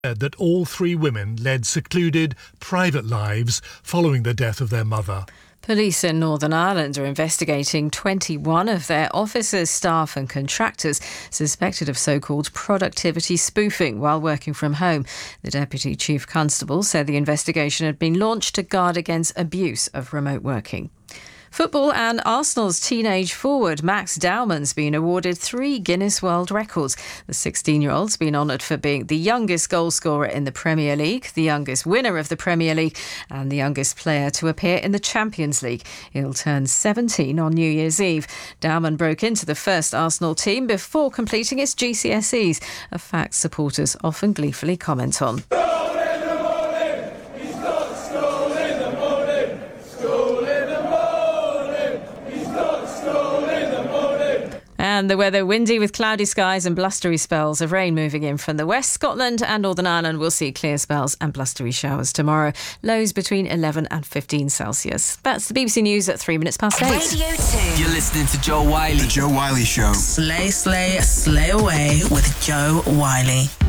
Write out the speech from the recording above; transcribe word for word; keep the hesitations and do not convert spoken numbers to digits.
said that all three women led secluded, private lives following the death of their mother. Police in Northern Ireland are investigating twenty-one of their officers, staff and contractors suspected of so-called productivity spoofing while working from home. The Deputy Chief Constable said the investigation had been launched to guard against abuse of remote working. Football and Arsenal's teenage forward Max Dowman's been awarded three Guinness World Records. The sixteen-year-old's been honoured for being the youngest goalscorer in the Premier League, the youngest winner of the Premier League and the youngest player to appear in the Champions League. He'll turn seventeen on New Year's Eve. Dowman broke into the first Arsenal team before completing its G C S Es, a fact supporters often gleefully comment on. And the weather, windy with cloudy skies and blustery spells of rain moving in from the west. Scotland and Northern Ireland will see clear spells and blustery showers tomorrow. Lows between eleven and fifteen Celsius. That's the B B C News at three minutes past eight. Radio two. You're listening to Joe Wiley. The Joe Wiley Show. Slay, slay, slay away with Joe Wiley.